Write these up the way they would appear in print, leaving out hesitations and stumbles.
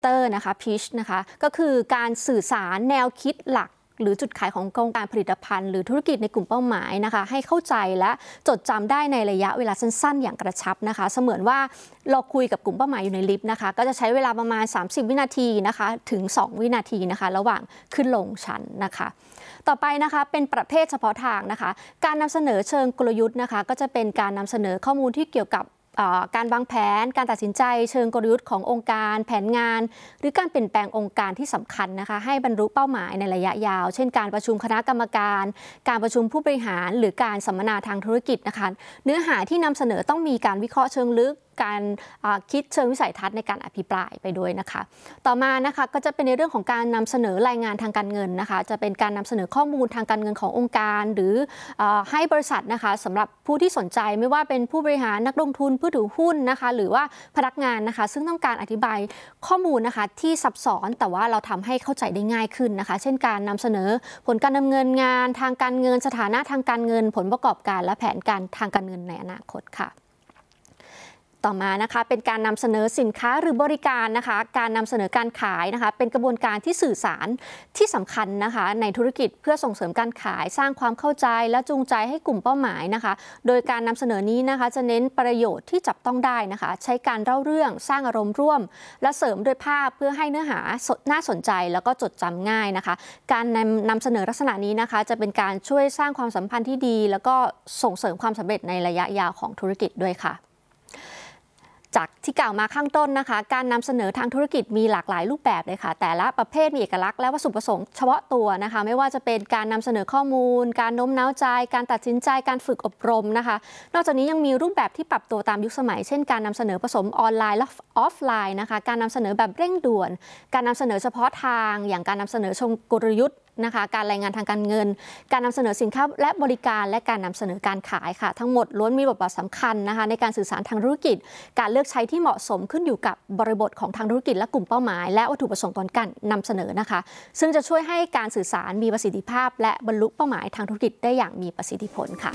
เตอร์นะคะพิชนะคะก็คือการสื่อสารแนวคิดหลักหรือจุดขายของโครงการผลิตภัณฑ์หรือธุรกิจในกลุ่มเป้าหมายนะคะให้เข้าใจและจดจำได้ในระยะเวลาสั้นๆอย่างกระชับนะคะเสมือนว่าเราคุยกับกลุ่มเป้าหมายอยู่ในลิฟต์นะคะก็จะใช้เวลาประมาณ30วินาทีนะคะถึง2วินาทีนะคะระหว่างขึ้นลงชั้นนะคะต่อไปนะคะเป็นประเภทเฉพาะทางนะคะการนำเสนอเชิงกลยุทธ์นะคะก็จะเป็นการนำเสนอข้อมูลที่เกี่ยวกับการวางแผนการตัดสินใจเชิงกลยุทธ์ขององค์การแผนงานหรือการเปลี่ยนแปลงองค์การที่สำคัญนะคะให้บรรลุเป้าหมายในระยะยาวเช่นการประชุมคณะกรรมการการประชุมผู้บริหารหรือการสัมมนาทางธุรกิจนะคะเนื้อหาที่นำเสนอต้องมีการวิเคราะห์เชิงลึกการคิดเชิงวิสัยทัศน์ในการอภิปรายไปด้วยนะคะต่อมานะคะก็จะเป็นในเรื่องของการนำเสนอรายงานทางการเงินนะคะจะเป็นการนำเสนอข้อมูลทางการเงินขององค์การหรือให้บริษัทนะคะสำหรับผู้ที่สนใจไม่ว่าเป็นผู้บริหารนักลงทุนผู้ถือหุ้นนะคะหรือว่าพนักงานนะคะซึ่งต้องการอธิบายข้อมูลนะคะที่ซับซ้อนแต่ว่าเราทำให้เข้าใจได้ง่ายขึ้นนะคะเช่นการนำเสนอผลการดำเนินงานทางการเงินสถานะทางการเงินผลประกอบการและแผนการทางการเงินในอนาคตค่ะต่อมานะคะเป็นการนำเสนอสินค้าหรือบริการนะคะการนำเสนอการขายนะคะเป็นกระบวนการที่สื่อสารที่สำคัญนะคะในธุรกิจเพื่อส่งเสริมการขายสร้างความเข้าใจและจูงใจให้กลุ่มเป้าหมายนะคะโดยการนำเสนอนี้นะคะจะเน้นประโยชน์ที่จับต้องได้นะคะใช้การเล่าเรื่องสร้างอารมณ์ร่วมและเสริมด้วยภาพเพื่อให้เนื้อหาน่าสนใจแล้วก็จดจำง่ายนะคะการนำเสนอลักษณะนี้นะคะจะเป็นการช่วยสร้างความสัมพันธ์ที่ดีแล้วก็ส่งเสริมความสำเร็จในระยะยาวของธุรกิจด้วยค่ะจากที่กล่าวมาข้างต้นนะคะการนำเสนอทางธุรกิจมีหลากหลายรูปแบบเลยค่ะแต่ละประเภทมีเอกลักษณ์และวัตถุประสงค์เฉพาะตัวนะคะไม่ว่าจะเป็นการนำเสนอข้อมูลการโน้มน้าวใจการตัดสินใจการฝึกอบรมนะคะนอกจากนี้ยังมีรูปแบบที่ปรับตัวตามยุคสมัยเช่นการนำเสนอผสมออนไลน์และออฟไลน์นะคะการนำเสนอแบบเร่งด่วนการนำเสนอเฉพาะทางอย่างการนำเสนอเชิงกลยุทธ์นะคะการรายงานทางการเงินการนำเสนอสินค้าและบริการและการนำเสนอการขายค่ะทั้งหมดล้วนมีบทบาทสำคัญนะคะในการสื่อสารทางธุรกิจการเลือกใช้ที่เหมาะสมขึ้นอยู่กับบริบทของทางธุรกิจและกลุ่มเป้าหมายและวัตถุประสงค์ของการนำเสนอนะคะซึ่งจะช่วยให้การสื่อสารมีประสิทธิภาพและบรรลุเป้าหมายทางธุรกิจได้อย่างมีประสิทธิผลค่ะ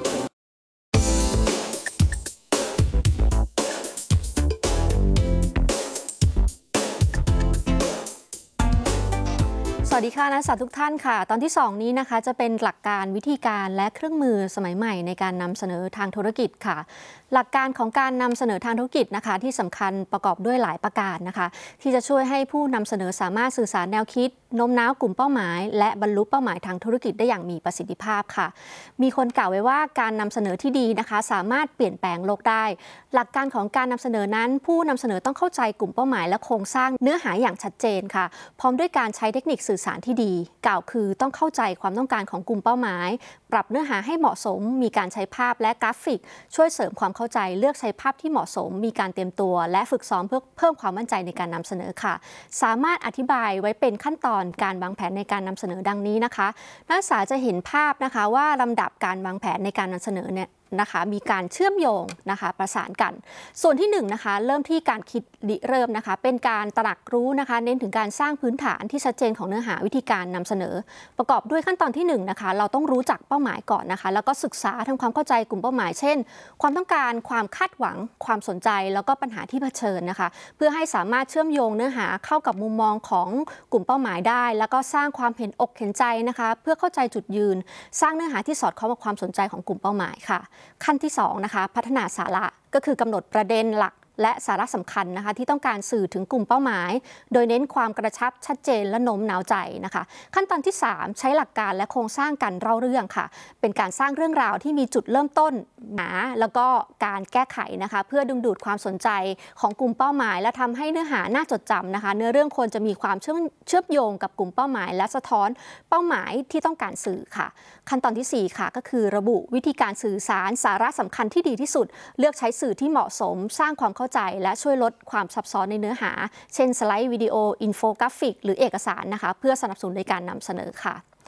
สวัสดีค่ะนักศึกษาทุกท่านค่ะตอนที่2นี้นะคะจะเป็นหลักการวิธีการและเครื่องมือสมัยใหม่ในการนำเสนอทางธุรกิจค่ะหลักการของการนำเสนอทางธุรกิจนะคะที่สำคัญประกอบด้วยหลายประการนะคะที่จะช่วยให้ผู้นำเสนอสามารถสื่อสารแนวคิดโน้มน้าวกลุ่มเป้าหมายและบรรลุเป้าหมายทางธุรกิจได้อย่างมีประสิทธิภาพค่ะมีคนกล่าวไว้ว่าการนำเสนอที่ดีนะคะสามารถเปลี่ยนแปลงโลกได้หลักการของการนำเสนอนั้นผู้นำเสนอต้องเข้าใจกลุ่มเป้าหมายและโครงสร้างเนื้อหาอย่างชัดเจนค่ะพร้อมด้วยการใช้เทคนิคสื่อสารที่ดีกล่าวคือต้องเข้าใจความต้องการของกลุ่มเป้าหมายปรับเนื้อหาให้เหมาะสมมีการใช้ภาพและกราฟิกช่วยเสริมความเข้าใจเลือกใช้ภาพที่เหมาะสมมีการเตรียมตัวและฝึกซ้อมเพื่อเพิ่มความมั่นใจในการนำเสนอค่ะสามารถอธิบายไว้เป็นขั้นตอนการวางแผนในการนำเสนอดังนี้นะคะนักศึกษาจะเห็นภาพนะคะว่าลำดับการวางแผนในการนำเสนอเนี่ยนะคะมีการเชื่อมโยงนะคะประสานกันส่วนที่1นะคะเริ่มที่การคิดริเริ่มนะคะเป็นการตระหนักรู้นะคะเน้นถึงการสร้างพื้นฐานที่ชัดเจนของเนื้อหาวิธีการนำเสนอประกอบด้วยขั้นตอนที่1นะคะเราต้องรู้จักเป้าหมายก่อนนะคะแล้วก็ศึกษาทำความเข้าใจกลุ่มเป้าหมายเช่นความต้องการความคาดหวังความสนใจแล้วก็ปัญหาที่เผชิญนะคะเพื่อให้สามารถเชื่อมโยงเนื้อหาเข้ากับมุมมองของกลุ่มเป้าหมายได้แล้วก็สร้างความเห็นอกเห็นใจนะคะเพื่อเข้าใจจุดยืนสร้างเนื้อหาที่สอดคล้องกับความสนใจของกลุ่มเป้าหมายค่ะขั้นที่2นะคะพัฒนาสาระก็คือกำหนดประเด็นหลักและสาระสำคัญนะคะที่ต้องการสื่อถึงกลุ่มเป้าหมายโดยเน้นความกระชับชัดเจนและโน้มน้าวใจนะคะขั้นตอนที่3ใช้หลักการและโครงสร้างการเล่าเรื่องค่ะเป็นการสร้างเรื่องราวที่มีจุดเริ่มต้นแล้วก็การแก้ไขนะคะเพื่อดึงดูดความสนใจของกลุ่มเป้าหมายและทำให้เนื้อหาน่าจดจำนะคะเนื้อเรื่องควรจะมีความเชื่อมโยงกับกลุ่มเป้าหมายและสะท้อนเป้าหมายที่ต้องการสื่อค่ะขั้นตอนที่4ค่ะก็คือระบุวิธีการสื่อสารสาระสำคัญที่ดีที่สุดเลือกใช้สื่อที่เหมาะสมสร้างความเข้าใจและช่วยลดความซับซ้อนในเนื้อหาเช่นสไลด์วิดีโออินโฟกราฟิกหรือเอกสารนะคะเพื่อสนับสนุนในการนำเสนอค่ะ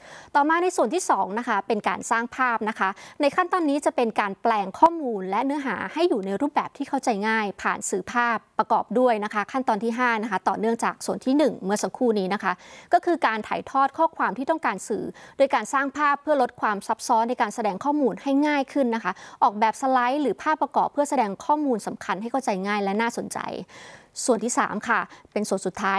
ต่อมาในส่วนที่2นะคะเป็นการสร้างภาพนะคะในขั้นตอนนี้จะเป็นการแปลงข้อมูลและเนื้อหาให้อยู่ในรูปแบบที่เข้าใจง่ายผ่านสื่อภาพประกอบด้วยนะคะขั้นตอนที่5นะคะต่อเนื่องจากส่วนที่1เมื่อสักครู่นี้นะคะก็คือการถ่ายทอดข้อความที่ต้องการสื่อโดยการสร้างภาพเพื่อลดความซับซ้อนในการแสดงข้อมูลให้ง่ายขึ้นนะคะออกแบบสไลด์หรือภาพประกอบเพื่อแสดงข้อมูลสำคัญให้เข้าใจง่ายและน่าสนใจส่วนที่3ค่ะเป็นส่วนสุดท้าย